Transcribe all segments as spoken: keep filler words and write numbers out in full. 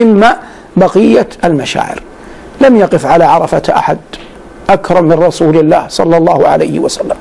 إما بقية المشاعر. لم يقف على عرفة أحد أكرم من رسول الله صلى الله عليه وسلم.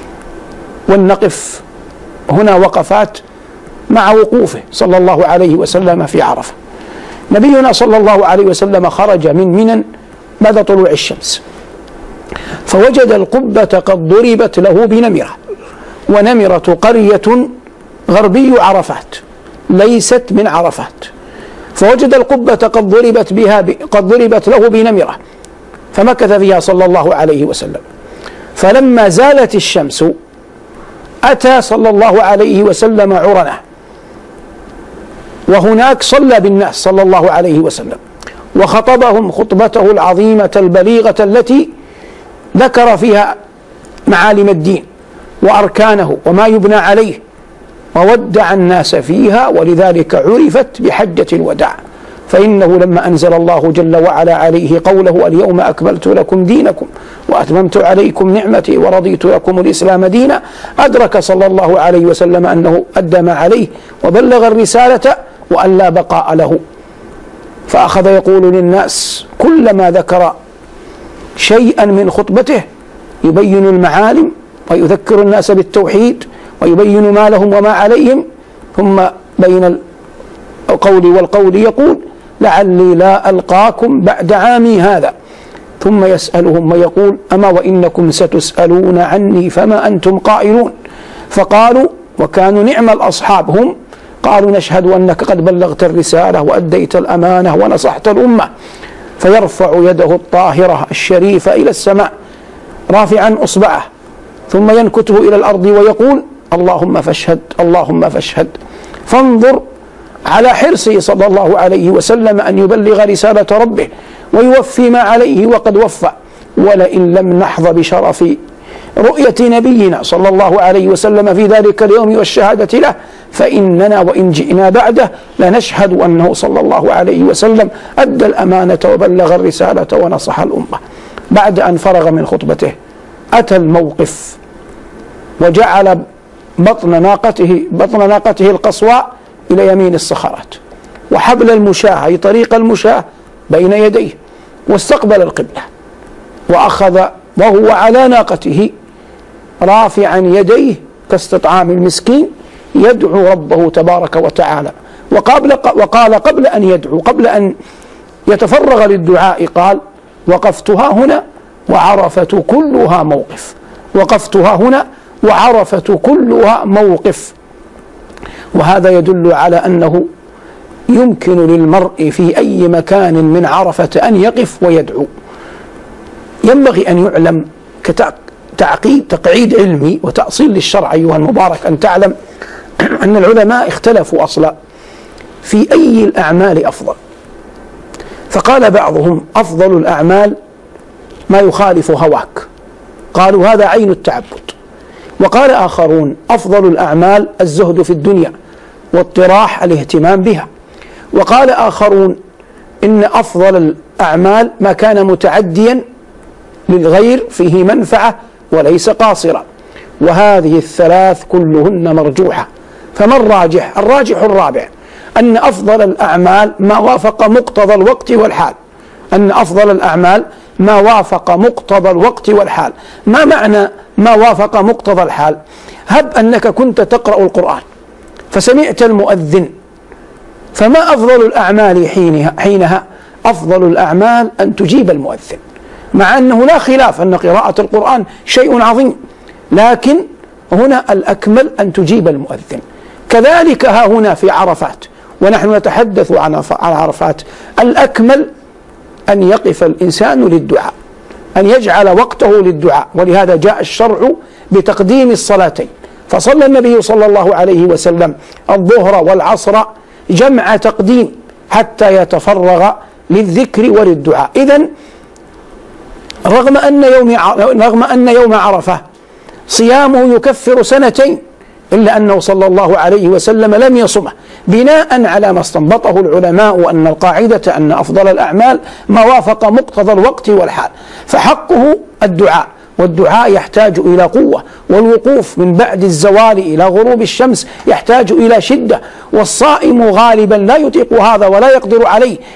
ولنقف هنا وقفات مع وقوفه صلى الله عليه وسلم في عرفة. نبينا صلى الله عليه وسلم خرج من منى بعد طلوع الشمس، فوجد القبة قد ضربت له بنمرة، ونمرة قرية غربي عرفات ليست من عرفات، فوجد القبة قد ضربت بها قد ضربت له بنمرة، فمكث فيها صلى الله عليه وسلم. فلما زالت الشمس أتى صلى الله عليه وسلم عرنة، وهناك صلى بالناس صلى الله عليه وسلم، وخطبهم خطبته العظيمة البليغة التي ذكر فيها معالم الدين وأركانه وما يبنى عليه، وودع الناس فيها، ولذلك عرفت بحجة الوداع. فإنه لما أنزل الله جل وعلا عليه قوله اليوم أكملت لكم دينكم وأتممت عليكم نعمتي ورضيت لكم الإسلام دينا، أدرك صلى الله عليه وسلم أنه أدى ما عليه وبلغ الرسالة وأن لا بقاء له، فأخذ يقول للناس كلما ذكر شيئا من خطبته يبين المعالم ويذكر الناس بالتوحيد ويبين ما لهم وما عليهم، ثم بين القول والقول يقول لعلي لا ألقاكم بعد عامي هذا، ثم يسألهم ويقول أما وإنكم ستسألون عني فما أنتم قائلون. فقالوا وكانوا نعم الأصحاب هم، قالوا نشهد أنك قد بلغت الرسالة وأديت الأمانة ونصحت الأمة. فيرفع يده الطاهرة الشريفة إلى السماء رافعا أصبعه، ثم ينكته إلى الأرض ويقول اللهم فاشهد اللهم فاشهد. فانظر على حرصه صلى الله عليه وسلم أن يبلغ رسالة ربه ويوفي ما عليه وقد وفى. ولئن لم نحظى بشرف رؤية نبينا صلى الله عليه وسلم في ذلك اليوم والشهادة له، فإننا وإن جئنا بعده لنشهد أنه صلى الله عليه وسلم أدى الأمانة وبلغ الرسالة ونصح الأمة. بعد أن فرغ من خطبته أتى الموقف وجعل بطن ناقته بطن ناقته القصواء إلى يمين الصخرات، وحبل المشاة أي طريق المشاة بين يديه، واستقبل القبلة، وأخذ وهو على ناقته رافعا يديه كاستطعام المسكين يدعو ربه تبارك وتعالى. وقبل وقال قبل أن يدعو قبل أن يتفرغ للدعاء قال وقفتها هنا وعرفة كلها موقف، وقفتها هنا وعرفة كلها موقف. وهذا يدل على أنه يمكن للمرء في أي مكان من عرفة أن يقف ويدعو. ينبغي أن يعلم كتعقيد تقعيد علمي وتأصيل للشرع أيها المبارك أن تعلم أن العلماء اختلفوا أصلا في أي الأعمال أفضل. فقال بعضهم أفضل الأعمال ما يخالف هواك، قالوا هذا عين التعبد. وقال آخرون أفضل الأعمال الزهد في الدنيا واطراح الاهتمام بها. وقال آخرون إن أفضل الأعمال ما كان متعديا للغير فيه منفعة وليس قاصرا. وهذه الثلاث كلهن مرجوحة، فما الراجح؟ الراجح الرابع أن أفضل الأعمال ما وافق مقتضى الوقت والحال، أن أفضل الأعمال ما وافق مقتضى الوقت والحال. ما معنى ما وافق مقتضى الحال؟ هب أنك كنت تقرأ القرآن فسمعت المؤذن، فما أفضل الأعمال حينها؟ حينها أفضل الأعمال أن تجيب المؤذن، مع أنه لا خلاف أن قراءة القرآن شيء عظيم، لكن هنا الأكمل أن تجيب المؤذن. كذلك ها هنا في عرفات ونحن نتحدث عن عرفات، الأكمل أن يقف الإنسان للدعاء، أن يجعل وقته للدعاء. ولهذا جاء الشرع بتقديم الصلاتين، فصلى النبي صلى الله عليه وسلم الظهر والعصر جمع تقديم حتى يتفرغ للذكر وللدعاء. إذن رغم أن يوم رغم أن يوم عرفة صيامه يكفر سنتين، إلا أنه صلى الله عليه وسلم لم يصمه بناء على ما استنبطه العلماء أن القاعدة أن أفضل الأعمال ما وافق مقتضى الوقت والحال، فحقه الدعاء والدعاء يحتاج إلى قوة، والوقوف من بعد الزوال إلى غروب الشمس يحتاج إلى شدة، والصائم غالبا لا يطيق هذا ولا يقدر عليه،